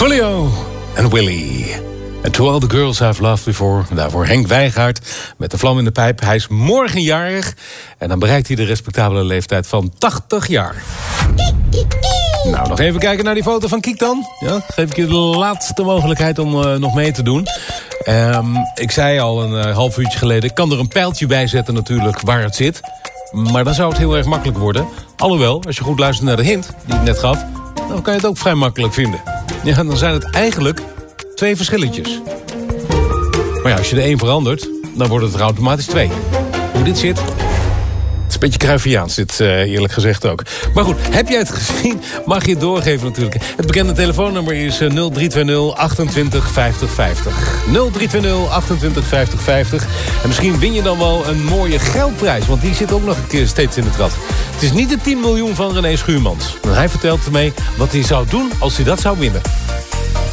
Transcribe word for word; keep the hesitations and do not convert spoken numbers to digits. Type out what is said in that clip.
Coolio en Willy. And To All The Girls I've Loved Before. Daarvoor Henk Wijngaard met de vlam in de pijp. Hij is morgen jarig en dan bereikt hij de respectabele leeftijd van tachtig jaar. Nou, nog even kijken naar die foto van Kiek dan. Ja, geef ik je de laatste mogelijkheid om uh, nog mee te doen. Um, ik zei al een uh, half uurtje geleden, ik kan er een pijltje bij zetten natuurlijk waar het zit. Maar dan zou het heel erg makkelijk worden. Alhoewel, als je goed luistert naar de hint die ik net gaf, dan kan je het ook vrij makkelijk vinden. Ja, dan zijn het eigenlijk twee verschilletjes. Maar ja, als je de één verandert, dan wordt het er automatisch twee. Hoe dit zit, het is een beetje Cruyffiaans dit, uh, eerlijk gezegd ook. Maar goed, heb jij het gezien? Mag je het doorgeven natuurlijk. Het bekende telefoonnummer is uh, nul drie twee nul achtentwintig vijftig vijftig. nul drie twee nul achtentwintig vijftig vijftig. En misschien win je dan wel een mooie geldprijs, want die zit ook nog een keer steeds in het rad. Het is niet de tien miljoen van René Schuurmans. En hij vertelt ermee wat hij zou doen als hij dat zou winnen.